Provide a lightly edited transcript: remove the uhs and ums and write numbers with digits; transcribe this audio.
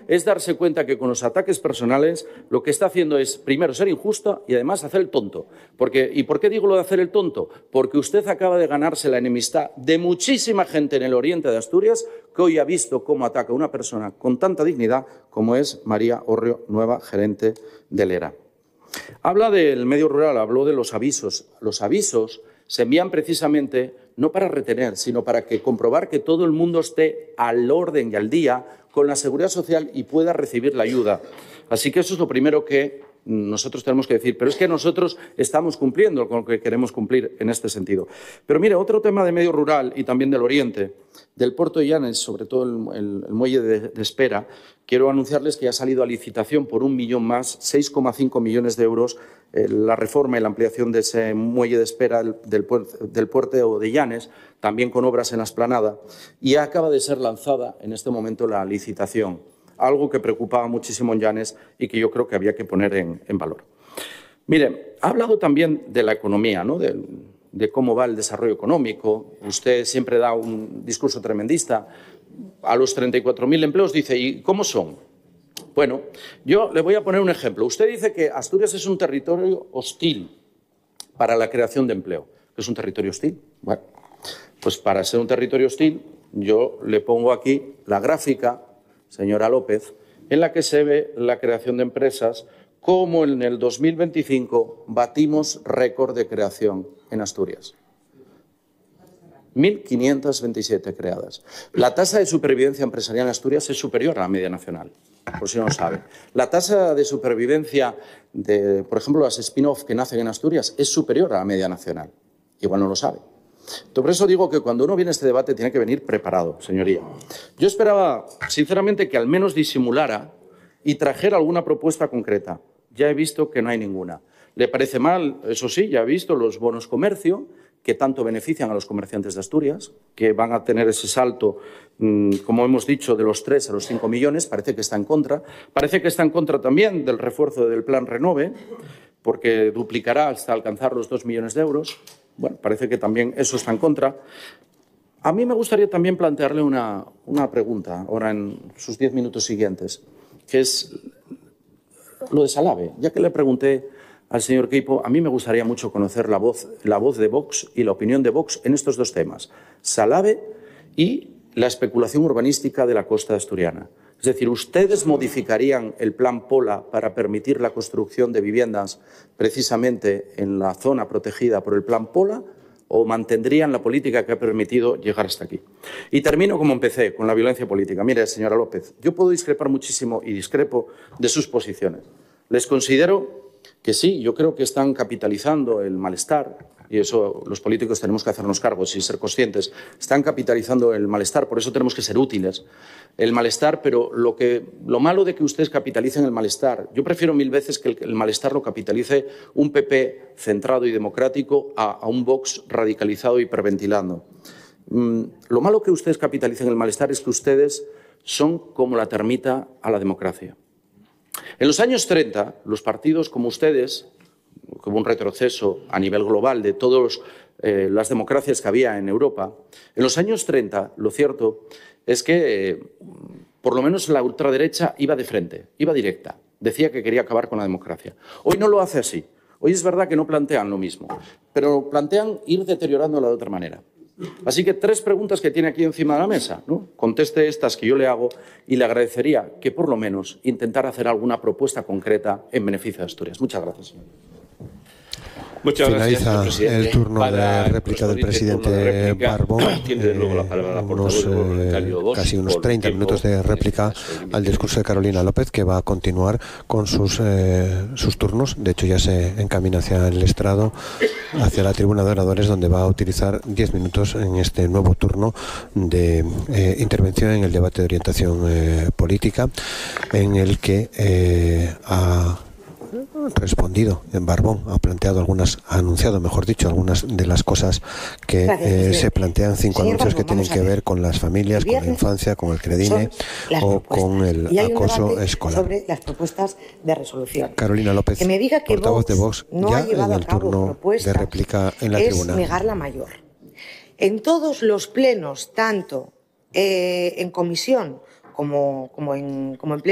es darse cuenta que con los ataques personales lo que está haciendo es, primero, ser injusta y además hacer el tonto. ¿Y por qué digo lo de hacer el tonto? Porque usted acaba de ganarse la enemistad de muchísima gente en el oriente de Asturias que hoy ha visto cómo ataca a una persona con tanta dignidad como es María Orrio, nueva gerente del ERA. Habla del medio rural, habló de los avisos. Los avisos se envían precisamente no para retener, sino para comprobar que todo el mundo esté al orden y al día con la seguridad social y pueda recibir la ayuda. Así que eso es lo primero que nosotros tenemos que decir. Pero es que nosotros estamos cumpliendo con lo que queremos cumplir en este sentido. Pero mire, otro tema de medio rural y también del oriente, del puerto de Llanes, sobre todo el muelle de espera, quiero anunciarles que ya ha salido a licitación por 1 millón más, 6,5 millones de euros, la reforma y la ampliación de ese muelle de espera del puerto de Llanes, también con obras en la explanada, y acaba de ser lanzada en este momento la licitación, algo que preocupaba muchísimo en Llanes y que yo creo que había que poner en valor. Mire, ha hablado también de la economía, ¿no? De cómo va el desarrollo económico. Usted siempre da un discurso tremendista. A los 34.000 empleos dice, ¿y cómo son? Bueno, yo le voy a poner un ejemplo. Usted dice que Asturias es un territorio hostil para la creación de empleo. ¿Es un territorio hostil? Bueno, pues para ser un territorio hostil, yo le pongo aquí la gráfica, señora López, en la que se ve la creación de empresas, como en el 2025 batimos récord de creación en Asturias. 1.527 creadas. La tasa de supervivencia empresarial en Asturias es superior a la media nacional, por si no lo sabe. La tasa de supervivencia de, por ejemplo, las spin-off que nacen en Asturias es superior a la media nacional. Igual no lo sabe. Por eso digo que cuando uno viene a este debate tiene que venir preparado, señoría. Yo esperaba, sinceramente, que al menos disimulara y trajera alguna propuesta concreta. Ya he visto que no hay ninguna. ¿Le parece mal? Eso sí, ya he visto los bonos comercio, que tanto benefician a los comerciantes de Asturias, que van a tener ese salto, como hemos dicho, de los 3 a los 5 millones. Parece que está en contra. Parece que está en contra también del refuerzo del Plan Renove, porque duplicará hasta alcanzar los 2 millones de euros. Bueno, parece que también eso está en contra. A mí me gustaría también plantearle una pregunta, ahora en sus 10 minutos siguientes, que es lo de Salave. Ya que le pregunté al señor Queipo, a mí me gustaría mucho conocer la voz de Vox y la opinión de Vox en estos dos temas, Salave y la especulación urbanística de la costa asturiana. Es decir, ¿ustedes modificarían el plan POLA para permitir la construcción de viviendas precisamente en la zona protegida por el plan POLA o mantendrían la política que ha permitido llegar hasta aquí? Y termino como empecé, con la violencia política. Mire, señora López, yo puedo discrepar muchísimo y discrepo de sus posiciones. Les considero que sí, yo creo que están capitalizando el malestar, y eso los políticos tenemos que hacernos cargos y ser conscientes, están capitalizando el malestar, por eso tenemos que ser útiles. El malestar, pero lo malo de que ustedes capitalicen el malestar, yo prefiero 1000 veces que el malestar lo capitalice un PP centrado y democrático a un Vox radicalizado y hiperventilando. Lo malo que ustedes capitalicen el malestar es que ustedes son como la termita a la democracia. En los años 30, los partidos como ustedes, como un retroceso a nivel global de todas las democracias que había en Europa, en los años 30 lo cierto es que por lo menos la ultraderecha iba de frente, iba directa, decía que quería acabar con la democracia. Hoy no lo hace así. Hoy es verdad que no plantean lo mismo, pero plantean ir deteriorándola de otra manera. Así que 3 preguntas que tiene aquí encima de la mesa, ¿no? Conteste estas que yo le hago y le agradecería que por lo menos intentara hacer alguna propuesta concreta en beneficio de Asturias. Muchas gracias, señor. Muchas gracias, señor presidente. El turno de réplica del presidente Barbón. Tiene luego la palabra Casi unos 30 minutos de réplica al discurso de Carolina López, que va a continuar con sus turnos. De hecho, ya se encamina hacia el estrado, hacia la tribuna de oradores, donde va a utilizar 10 minutos en este nuevo turno de intervención en el debate de orientación política, en el que ha respondido en Barbón, ha anunciado, mejor dicho, algunas de las cosas que se plantean, 5 anuncios que tienen que ver con las familias, con la infancia, con el Credine o con el acoso escolar. Sobre las propuestas de resolución. Carolina López, que me diga que portavoz de Vox, no ya ha llevado en el a cabo turno de réplica en la tribuna. Es negar la mayor. En todos los plenos, tanto en comisión como en pleno,